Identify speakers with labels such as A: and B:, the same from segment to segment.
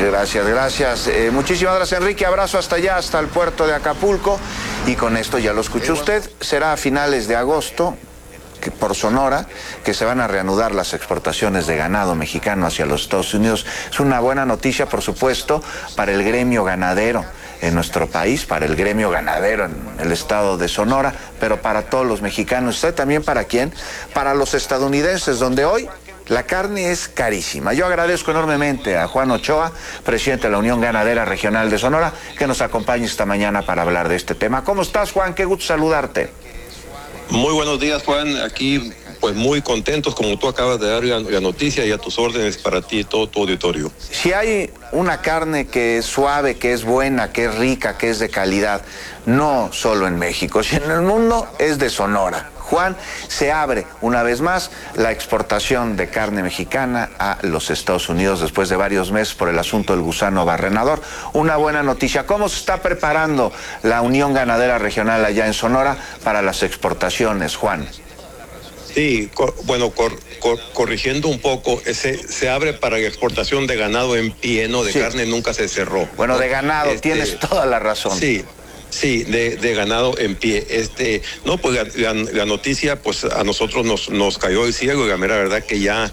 A: Gracias. Muchísimas gracias, Enrique. Abrazo hasta allá, hasta el puerto de Acapulco. Y con esto ya lo escuchó usted. Será a finales de agosto, por Sonora, que se van a reanudar las exportaciones de ganado mexicano hacia los Estados Unidos. Es una buena noticia, por supuesto, para el gremio ganadero en nuestro país, para el gremio ganadero en el estado de Sonora, pero para todos los mexicanos. ¿Usted también para quién? Para los estadounidenses, donde hoy la carne es carísima. Yo agradezco enormemente a Juan Ochoa, presidente de la Unión Ganadera Regional de Sonora, que nos acompañe esta mañana para hablar de este tema. ¿Cómo estás, Juan? Qué gusto saludarte.
B: Muy buenos días, Juan. Aquí, pues muy contentos, como tú acabas de dar la noticia, y a tus órdenes para ti y todo tu auditorio.
A: Si hay una carne que es suave, que es buena, que es rica, que es de calidad, no solo en México, sino en el mundo, es de Sonora. Juan, se abre una vez más la exportación de carne mexicana a los Estados Unidos después de varios meses por el asunto del gusano barrenador. Una buena noticia. ¿Cómo se está preparando la Unión Ganadera Regional allá en Sonora para las exportaciones, Juan?
B: Sí, corrigiendo un poco, se abre para la exportación de ganado en pie, no de carne, nunca se cerró.
A: Bueno, de ganado, tienes toda la razón.
B: Sí, de ganado en pie. No, pues la noticia, pues a nosotros nos cayó el cielo, y la mera verdad que ya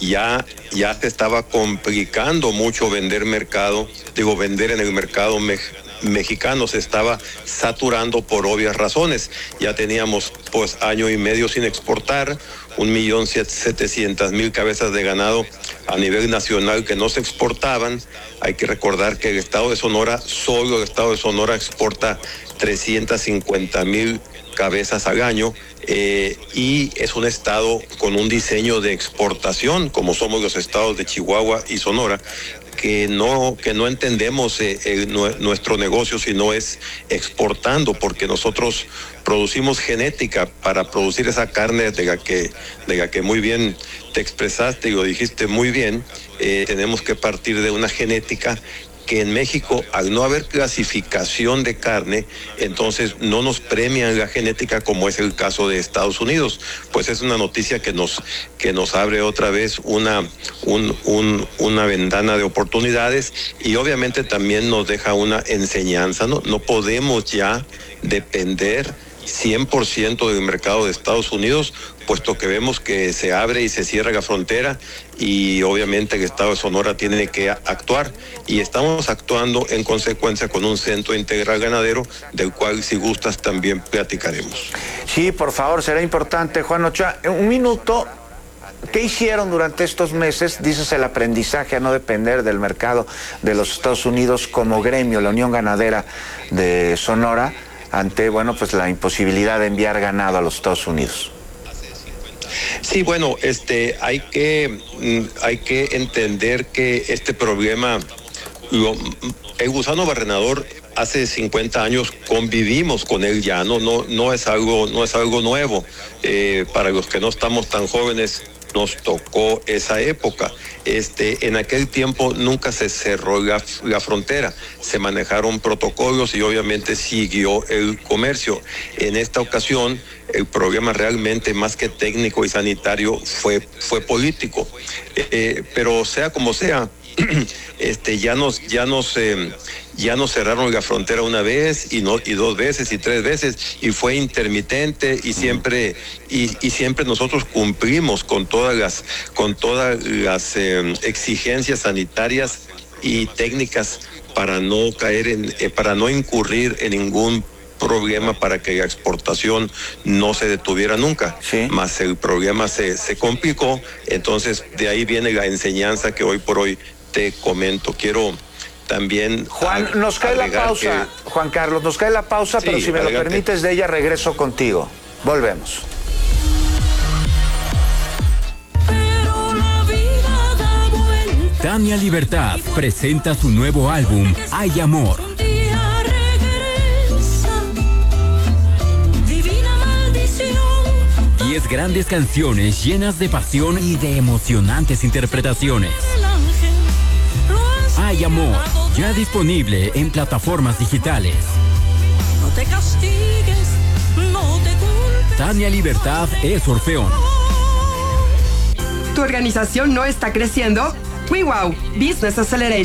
B: se estaba complicando mucho vender en el mercado mexicano, se estaba saturando por obvias razones. Ya teníamos pues año y medio sin exportar, 1.700.000 cabezas de ganado a nivel nacional que no se exportaban. Hay que recordar que solo el estado de Sonora exporta 350.000 cabezas al año, y es un estado con un diseño de exportación, como somos los estados de Chihuahua y Sonora, que no entendemos nuestro negocio si no es exportando, porque nosotros producimos genética para producir esa carne de la que muy bien te expresaste y lo dijiste muy bien. Tenemos que partir de una genética que en México, al no haber clasificación de carne, entonces no nos premian la genética, como es el caso de Estados Unidos. Pues es una noticia que nos abre otra vez una ventana de oportunidades, y obviamente también nos deja una enseñanza, ¿no? No podemos ya depender 100% del mercado de Estados Unidos, puesto que vemos que se abre y se cierra la frontera, y obviamente el estado de Sonora tiene que actuar, y estamos actuando en consecuencia con un centro integral ganadero, del cual, si gustas, también platicaremos.
A: Sí, por favor, será importante. Juan Ochoa, un minuto. ¿Qué hicieron durante estos meses? Dices el aprendizaje a no depender del mercado de los Estados Unidos como gremio, la Unión Ganadera de Sonora, ante, pues la imposibilidad de enviar ganado a los Estados Unidos.
B: Sí, bueno, hay que entender que este problema, el gusano barrenador, hace 50 años convivimos con él ya, no es algo nuevo. Para los que no estamos tan jóvenes, nos tocó esa época. En aquel tiempo nunca se cerró la frontera, se manejaron protocolos y obviamente siguió el comercio. En esta ocasión, el problema realmente, más que técnico y sanitario, fue político. Pero sea como sea, ya nos cerraron la frontera una vez y dos veces y tres veces, y fue intermitente, y siempre nosotros cumplimos con todas las exigencias sanitarias y técnicas para no incurrir en ningún problema, para que la exportación no se detuviera nunca.
A: Sí.
B: Más el problema se complicó, entonces de ahí viene la enseñanza que hoy por hoy te comento. Quiero también...
A: Juan, nos cae la pausa, Juan Carlos, nos cae la pausa, sí, pero si me lo permites, de ella regreso contigo. Volvemos.
C: Tania Libertad presenta su nuevo álbum, Hay Amor. 10 grandes canciones llenas de pasión y de emocionantes interpretaciones. Hay Amor, ya disponible en plataformas digitales.
D: No te castigues, no te culpes.
C: Tania Libertad es Orfeón.
E: ¿Tu organización no está creciendo? WeWow Business Acceleration